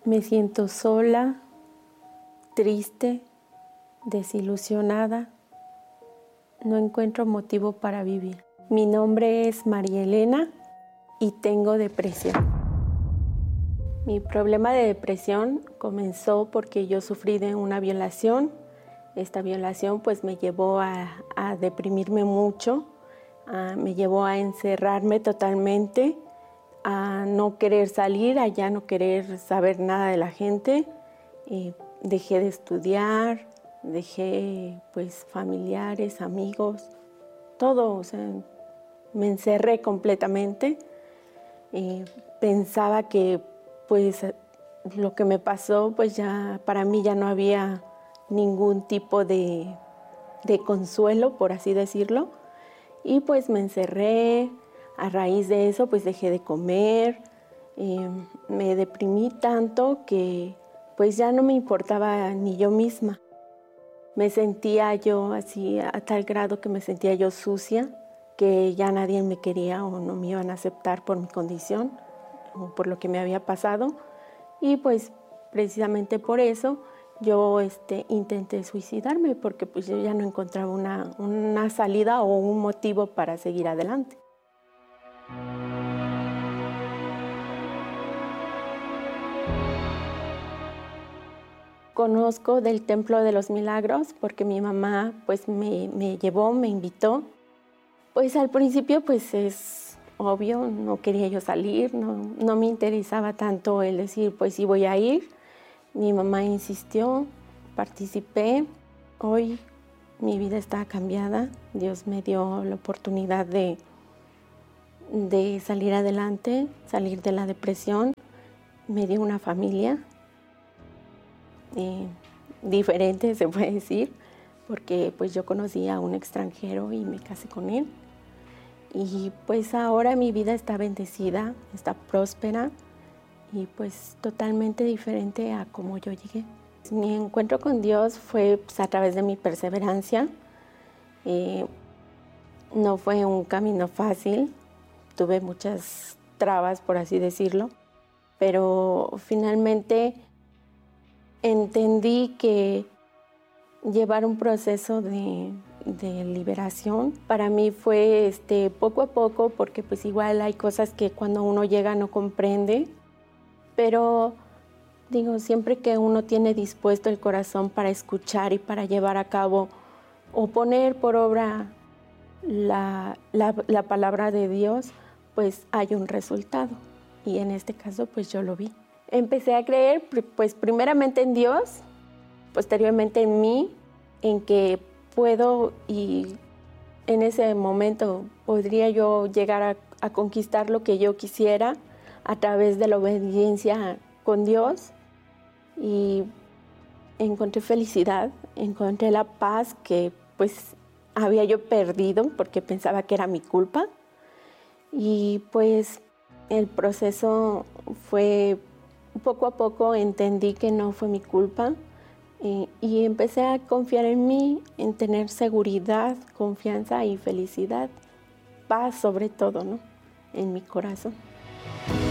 Me siento sola, triste, desilusionada. No encuentro motivo para vivir. Mi nombre es María Elena y tengo depresión. Mi problema de depresión comenzó porque yo sufrí de una violación. Esta violación pues me llevó a deprimirme mucho, me llevó a encerrarme totalmente, a no querer salir, a ya no querer saber nada de la gente. Dejé de estudiar, dejé pues familiares, amigos, todo, o sea, me encerré completamente. Pensaba que pues lo que me pasó, pues ya para mí ya no había ningún tipo de consuelo, por así decirlo. Y pues me encerré, a raíz de eso pues dejé de comer, me deprimí tanto que pues ya no me importaba ni yo misma. Me sentía yo así a tal grado que me sentía yo sucia, que ya nadie me quería o no me iban a aceptar por mi condición o por lo que me había pasado. Y pues precisamente por eso yo intenté suicidarme, porque pues yo ya no encontraba una salida o un motivo para seguir adelante. Conozco del Templo de los Milagros porque mi mamá pues me llevó, me invitó. Pues al principio pues es obvio, no quería yo salir, no me interesaba tanto el decir pues sí voy a ir. Mi mamá insistió, participé. Hoy mi vida está cambiada. Dios me dio la oportunidad de salir adelante, salir de la depresión. Me dio una familia diferente, se puede decir, porque pues yo conocí a un extranjero y me casé con él. Y pues ahora mi vida está bendecida, está próspera y pues totalmente diferente a como yo llegué. Mi encuentro con Dios fue pues, a través de mi perseverancia. No fue un camino fácil, tuve muchas trabas, por así decirlo, pero finalmente entendí que llevar un proceso de liberación para mí fue poco a poco, porque pues igual hay cosas que cuando uno llega no comprende, pero digo, siempre que uno tiene dispuesto el corazón para escuchar y para llevar a cabo o poner por obra la palabra de Dios, pues hay un resultado. Y en este caso, pues yo lo vi. Empecé a creer, pues primeramente en Dios, posteriormente en mí, en que puedo y en ese momento podría yo llegar a conquistar lo que yo quisiera a través de la obediencia con Dios. Y encontré felicidad, encontré la paz que pues había yo perdido porque pensaba que era mi culpa. Y pues el proceso fue poco a poco, entendí que no fue mi culpa y empecé a confiar en mí, en tener seguridad, confianza y felicidad, paz sobre todo, ¿no? En mi corazón.